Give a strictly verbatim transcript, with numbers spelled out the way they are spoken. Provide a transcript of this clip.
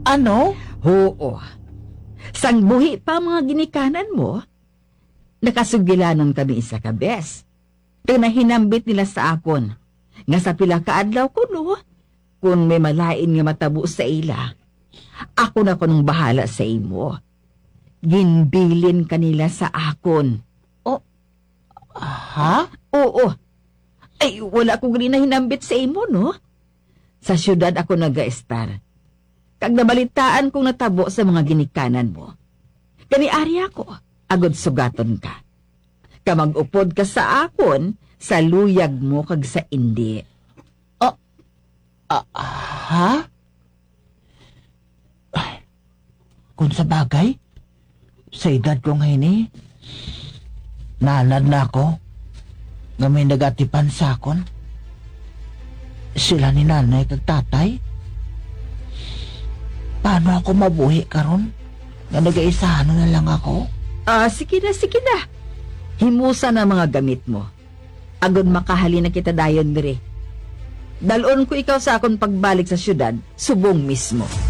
Ano? Oo. Sang buhi pa mga ginikanan mo, nakasugilanon kami isa ka bes. Kaya nahinambit nila sa akon, nga sa pila ka adlaw ko no, kung may malain nga matabo sa ila, ako na ko nung bahala sa imo. Ginbilin kanila sa akon. Ha? Oo. Ay, wala ko rin na hinambit sa imo, no? Sa syudad ako nag-estar. Kag nabalitaan kong natabo sa mga ginikanan mo. Kani-ari ako, agod sugaton ka. Kamag-upod ka sa akon, sa luyag mo kag sa indi. Ah, ha? Ay, kung sa bagay, sa edad ko ngayon eh, nanad na ako, nga may nagatipan sa akon. Sila ni nanay kag tatay. Paano ako mabuhi karon? Nga nag-aisahan na lang ako? Ah, sige na, sige na. Himusa na mga gamit mo. Agod makahali na kita dayon dire. Dalon ko ikaw sa akon pagbalik sa syudad, subong mismo.